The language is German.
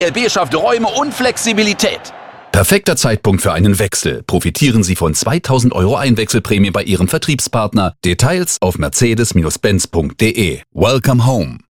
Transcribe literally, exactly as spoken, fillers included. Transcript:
L B schafft Räume und Flexibilität. Perfekter Zeitpunkt für einen Wechsel. Profitieren Sie von zweitausend Euro Einwechselprämie bei Ihrem Vertriebspartner. Details auf mercedes Bindestrich benz Punkt de. Welcome home.